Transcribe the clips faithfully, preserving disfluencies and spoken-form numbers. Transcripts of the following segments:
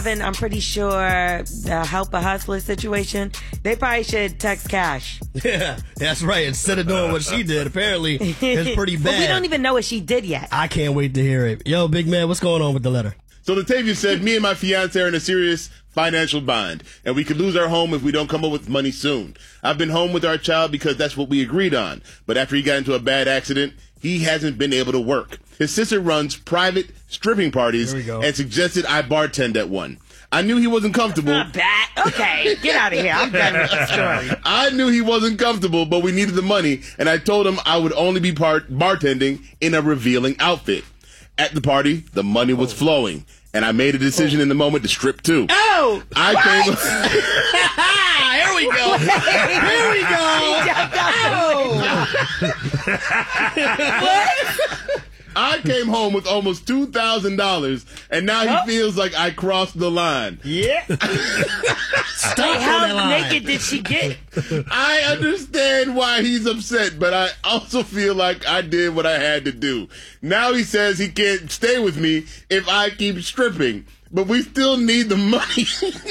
I'm pretty sure the Help a Hustler situation, they probably should text cash. Yeah, that's right. Instead of doing what she did, apparently it's pretty bad. But we don't even know what she did yet. I can't wait to hear it. Yo, big man, what's going on with the letter? So Latavia said, me and my fiance are in a serious financial bind, and we could lose our home if we don't come up with money soon. I've been home with our child because that's what we agreed on. But after he got into a bad accident, he hasn't been able to work. His sister runs private stripping parties and suggested I bartend at one. I knew he wasn't comfortable. That's not bad. Okay, get out of here. I'm done with the story. I knew he wasn't comfortable, but we needed the money, and I told him I would only be part bartending in a revealing outfit. At the party, the money was flowing, and I made a decision in the moment to strip too. Oh! I what? came. Here we go. Here we go. What? I came home with almost two thousand dollars, and now he oh. feels like I crossed the line. Yeah. Stop How on that line. naked did she get? I understand why he's upset, but I also feel like I did what I had to do. Now he says he can't stay with me if I keep stripping. But we still need the money.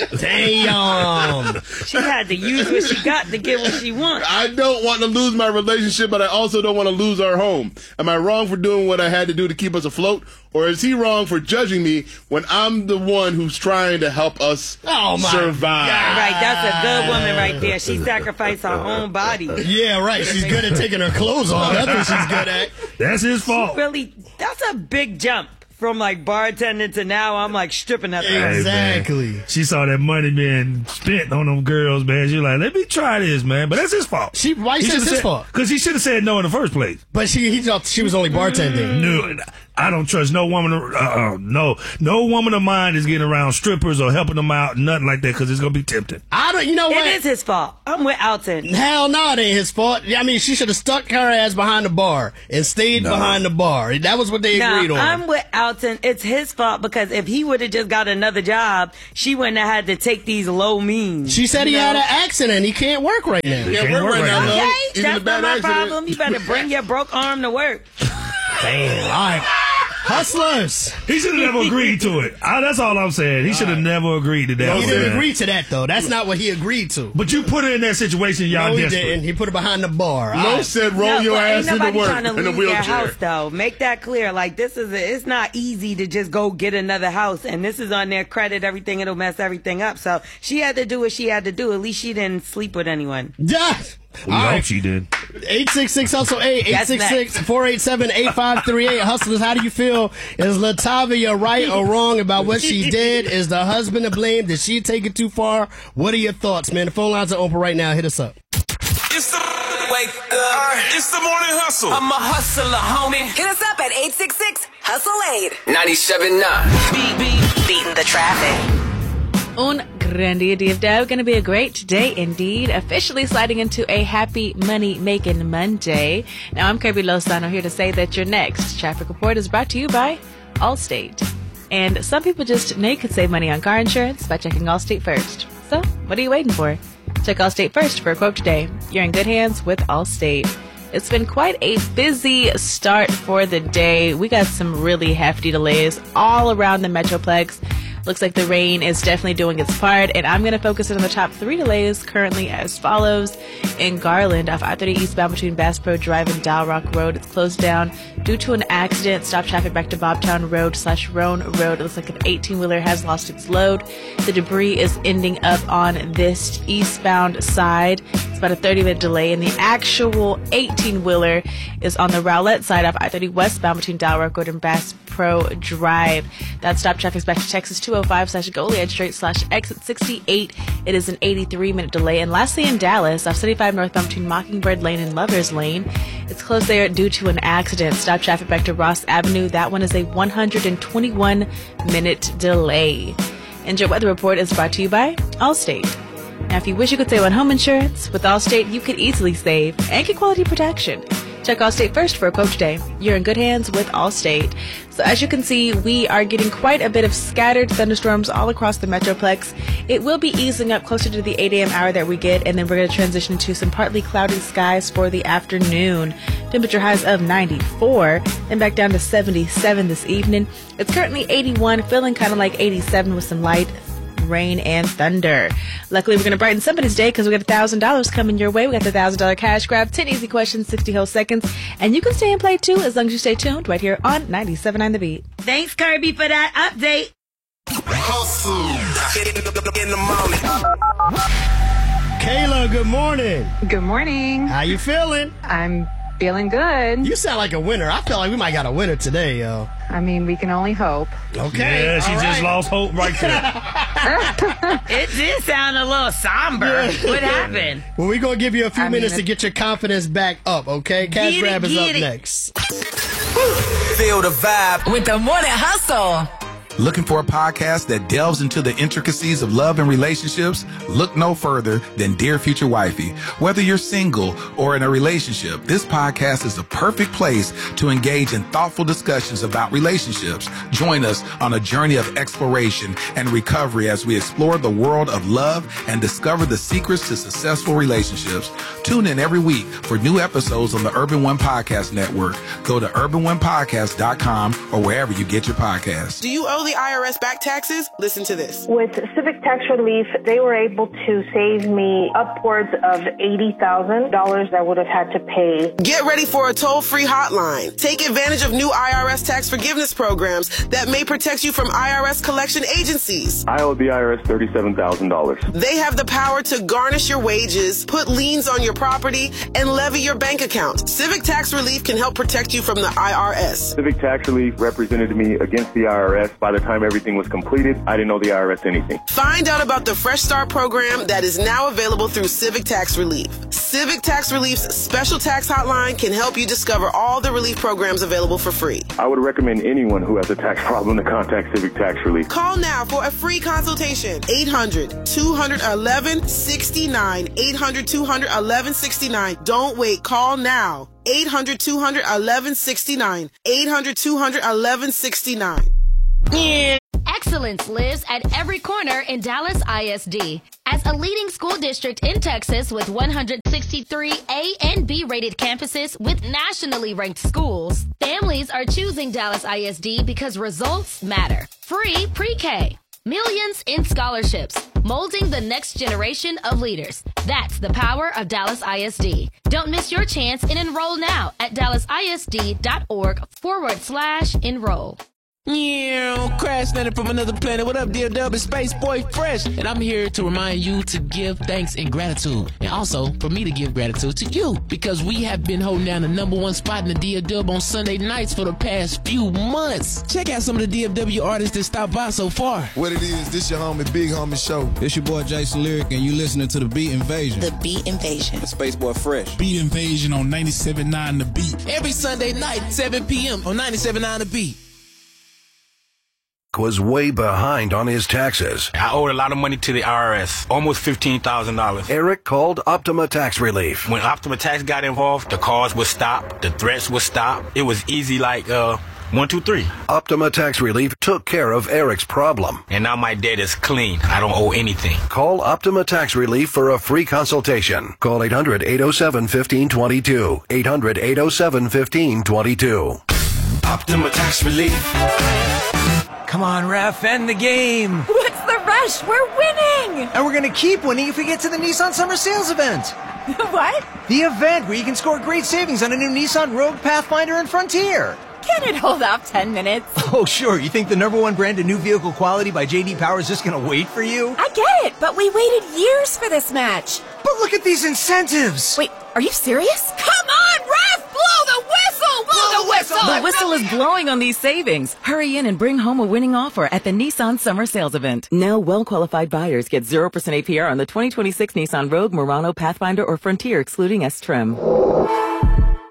Damn. She had to use what she got to get what she wants. I don't want to lose my relationship, but I also don't want to lose our home. Am I wrong for doing what I had to do to keep us afloat? Or is he wrong for judging me when I'm the one who's trying to help us oh my survive? God. Right, that's a good woman right there. She sacrificed her own body. Yeah, right. She's good at taking her clothes off. That's what she's good at. That's his fault. She really, that's a big jump. From like bartending to now, I'm like stripping that thing. Exactly. Hey, she saw that money being spent on them girls, man. She's like, let me try this, man. But that's his fault. She, why you say it's his said, fault? Because he should have said no in the first place. But she, he thought she was only bartending. No, I don't trust no woman. Uh, uh, no, no woman of mine is getting around strippers or helping them out, nothing like that, because it's gonna be tempting. I don't. You know what? It is his fault. I'm with Alton. Hell no, it ain't his fault. I mean, she should have stuck her ass behind the bar and stayed no. behind the bar. That was what they no, agreed on. I'm with Alton. It's his fault because if he would have just got another job, she wouldn't have had to take these low means. She said he know? had an accident. He can't work right now. He can't work right now. Okay, He's that's not my accident. problem. You better bring your broke arm to work. Damn. All right. Hustlers. He should have never agreed to it. I, that's all I'm saying. He should have never agreed to that. He didn't agree to that, though. That's not what he agreed to. But you put her in that situation, y'all no, he desperate. didn't. He put her behind the bar. Lo right. said, roll no, your ass ain't into work trying to in a lose wheelchair. Their house, though. Make that clear. Like, this is a, it's not easy to just go get another house, and this is on their credit, everything. It'll mess everything up. So she had to do what she had to do. At least she didn't sleep with anyone. Yeah. We All hope right. she did. eight six six hustle eight eight six six, four eight seven, eight five three eight. Hustlers, how do you feel? Is Latavia right or wrong about what she did? Is the husband to blame? Did she take it too far? What are your thoughts, man? The phone lines are open right now. Hit us up. It's the wake up. It's the morning hustle. I'm a hustler, homie. Hit us up at eight six six hustle eight. ninety-seven point nine. B B beating the traffic. Un grande dia of dough. Going to be a great day indeed. Officially sliding into a happy money-making Monday. Now, I'm Kirby Lozano here to say that your next traffic report is brought to you by Allstate. And some people just know you could save money on car insurance by checking Allstate first. So, what are you waiting for? Check Allstate first for a quote today. You're in good hands with Allstate. It's been quite a busy start for the day. We got some really hefty delays all around the Metroplex. Looks like the rain is definitely doing its part, and I'm going to focus in on the top three delays currently as follows. In Garland, off I thirty eastbound between Bass Pro Drive and Dial Rock Road, it's closed down due to an accident. Stop traffic back to Bobtown Road slash Roan Road. It looks like an eighteen-wheeler has lost its load. The debris is ending up on this eastbound side. It's about a thirty-minute delay, and the actual eighteen-wheeler is on the Rowlett side off I thirty westbound between Dial Rock Road and Bass Pro Drive. That stop traffic is back to Texas two oh five slash Goliad Street slash exit sixty-eight. It is an eighty-three minute delay. And lastly, in Dallas, off seventy-five northbound between Mockingbird Lane and Lovers Lane, it's closed there due to an accident. Stop traffic back to Ross Avenue. That one is a one hundred twenty-one minute delay. And your weather report is brought to you by Allstate. Now, if you wish you could save on home insurance, with Allstate, you could easily save and get quality protection. Check Allstate first for a quote today. You're in good hands with Allstate. So as you can see, we are getting quite a bit of scattered thunderstorms all across the Metroplex. It will be easing up closer to the eight a.m. hour that we get, and then we're going to transition to some partly cloudy skies for the afternoon. Temperature highs of ninety-four, and back down to seventy-seven this evening. It's currently eighty-one, feeling kind of like eighty-seven with some light rain and thunder. Luckily, we're going to brighten somebody's day because we got one thousand dollars coming your way. We got the one thousand dollars cash grab, ten easy questions, sixty whole seconds. And you can stay and play too as long as you stay tuned right here on ninety-seven point nine The Beat. Thanks, Kirby, for that update. Hustle. In the morning. Kayla, good morning. Good morning. How you feeling? I'm feeling good. You sound like a winner. I feel like we might got a winner today, yo. I mean, we can only hope. Okay. Yeah, she all just right. lost hope right there. It did sound a little somber. Yeah. What happened? Well, we're going to give you a few I mean, minutes to it- get your confidence back up, okay? Cash Get it, grab is get up it. next. Feel the vibe. With the Morning Hustle. Looking for a podcast that delves into the intricacies of love and relationships? Look no further than Dear Future Wifey. Whether you're single or in a relationship, this podcast is the perfect place to engage in thoughtful discussions about relationships. Join us on a journey of exploration and recovery as we explore the world of love and discover the secrets to successful relationships. Tune in every week for new episodes on the Urban One Podcast Network. Go to urban one podcast dot com or wherever you get your podcasts. Do you owe the I R S back taxes? Listen to this. With Civic Tax Relief, they were able to save me upwards of eighty thousand dollars I would have had to pay. Get ready for a toll-free hotline. Take advantage of new I R S tax forgiveness programs that may protect you from I R S collection agencies. I owe the I R S thirty-seven thousand dollars. They have the power to garnish your wages, put liens on your property, and levy your bank account. Civic Tax Relief can help protect you from the I R S. Civic Tax Relief represented me against the I R S. By the time everything was completed, I didn't owe the I R S anything. Find out about the Fresh Start program that is now available through Civic Tax Relief. Civic Tax Relief's special tax hotline can help you discover all the relief programs available for free. I would recommend anyone who has a tax problem to contact Civic Tax Relief. Call now for a free consultation. eight hundred, two one one, six nine. eight hundred, two one one, six nine. Don't wait. Call now. eight hundred, two one one, six nine. eight hundred, two one one, six nine. Excellence lives at every corner in Dallas I S D. As a leading school district in Texas with one hundred sixty-three A and B rated campuses with nationally ranked schools, families are choosing Dallas I S D because results matter. Free pre-K. Millions in scholarships, molding the next generation of leaders. That's the power of Dallas I S D. Don't miss your chance and enroll now at dallasisd.org forward slash enroll. Yeah, crash landed from another planet. What up, D L W? Space Boy Fresh. And I'm here to remind you to give thanks and gratitude. And also for me to give gratitude to you. Because we have been holding down the number one spot in the D L W on Sunday nights for the past few months. Check out some of the D L W artists that stopped by so far. What it is, this your homie, Big Homie Show. This your boy Jason Lyric, and you listening to the Beat Invasion. The Beat Invasion. Space Boy Fresh. Beat Invasion on ninety-seven point nine The Beat. Every Sunday night, seven p.m. on ninety-seven point nine The Beat. Was way behind on his taxes. I owed a lot of money to the I R S, almost fifteen thousand dollars. Eric called Optima Tax Relief. When Optima Tax got involved, the calls would stop, the threats would stop. It was easy like, uh, one, two, three. Optima Tax Relief took care of Eric's problem. And now my debt is clean. I don't owe anything. Call Optima Tax Relief for a free consultation. Call eight hundred, eight oh seven, one five two two. eight hundred, eight oh seven, one five two two. Optima Tax Relief. Come on, ref, end the game. What's the rush? We're winning. And we're going to keep winning if we get to the Nissan Summer Sales event. What? The event where you can score great savings on a new Nissan Rogue, Pathfinder, and Frontier. Can it hold off ten minutes? Oh, sure. You think the number one brand in new vehicle quality by J D Power is just going to wait for you? I get it, but we waited years for this match. But look at these incentives. Wait, are you serious? Come on, ref! Blow the whistle! Blow the whistle! The whistle is blowing on these savings. Hurry in and bring home a winning offer at the Nissan Summer Sales Event. Now, well-qualified buyers get zero percent A P R on the twenty twenty-six Nissan Rogue, Murano, Pathfinder, or Frontier, excluding S-Trim.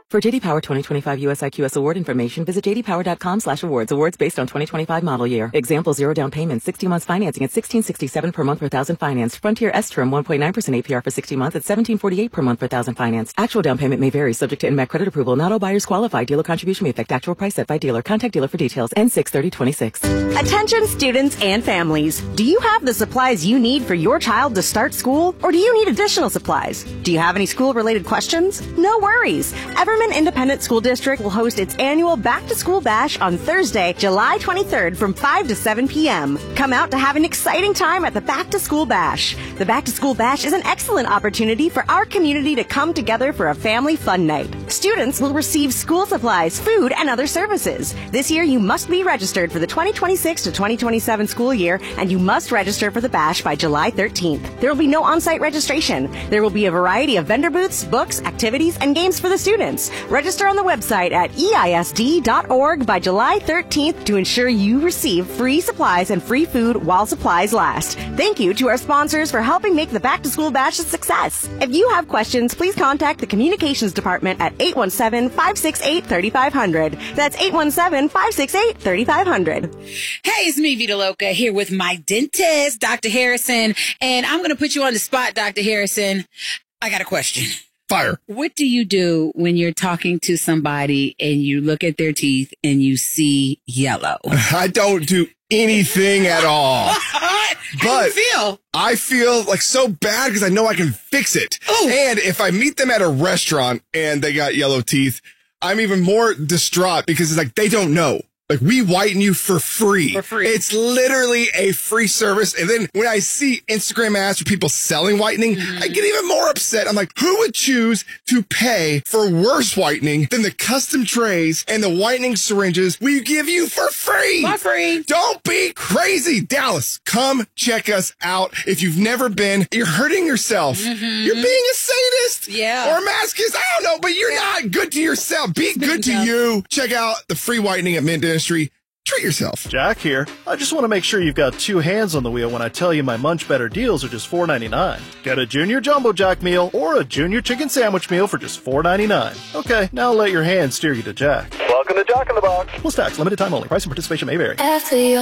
For J D Power twenty twenty-five U S I Q S award information, visit j d power dot com slash awards. Awards based on twenty twenty-five model year. Example, zero down payment, sixty months financing at sixteen sixty-seven per month per thousand financed. Frontier S-Term one point nine percent A P R for sixty months at seventeen forty-eight per month per thousand financed. Actual down payment may vary, subject to N M A C credit approval. Not all buyers qualify. Dealer contribution may affect actual price set by dealer. Contact dealer for details. N six thirty twenty-six. Attention students and families. Do you have the supplies you need for your child to start school? Or do you need additional supplies? Do you have any school-related questions? No worries. Everman Independent School District will host its annual Back to School Bash on Thursday, July twenty-third from five to seven p.m. Come out to have an exciting time at the Back to School Bash. The Back to School Bash is an excellent opportunity for our community to come together for a family fun night. Students will receive school supplies, food, and other services. This year, you must be registered for the twenty twenty-six to twenty twenty-seven school year, and you must register for the bash by July thirteenth. There will be no on-site registration. There will be a variety of vendor booths, books, activities, and games for the students. Register on the website at e i s d dot org by July thirteenth to ensure you receive free supplies and free food while supplies last. Thank you to our sponsors for helping make the Back to School Bash a success. If you have questions, please contact the Communications Department at eight one seven, five six eight, three five zero zero. That's eight one seven, five six eight, three five zero zero. Hey, it's me, Vita Loca, here with my dentist, Doctor Harrison, and I'm going to put you on the spot, Doctor Harrison. I got a question. Fire. What do you do when you're talking to somebody and you look at their teeth and you see yellow? I don't do anything at all. How But do you feel? I feel like so bad because I know I can fix it. Ooh. And if I meet them at a restaurant and they got yellow teeth, I'm even more distraught because it's like they don't know. Like, we whiten you for free. For free. It's literally a free service. And then when I see Instagram ads for people selling whitening, mm-hmm. I get even more upset. I'm like, who would choose to pay for worse whitening than the custom trays and the whitening syringes we give you for free? For free. Don't be crazy. Dallas, come check us out. If you've never been, you're hurting yourself. Mm-hmm. You're being a sadist. Yeah. Or a masochist. I don't know, but you're yeah. not good to yourself. Be good to you. Check out the free whitening at Mint Dentistry. Treat yourself. Jack here. I just want to make sure you've got two hands on the wheel when I tell you my Munch Better deals are just four ninety-nine. Get a Junior Jumbo Jack meal or a Junior Chicken Sandwich meal for just four ninety-nine. Okay, now let your hands steer you to Jack. Welcome to Jack in the Box. Plus tax, limited time only. Price and participation may vary. After you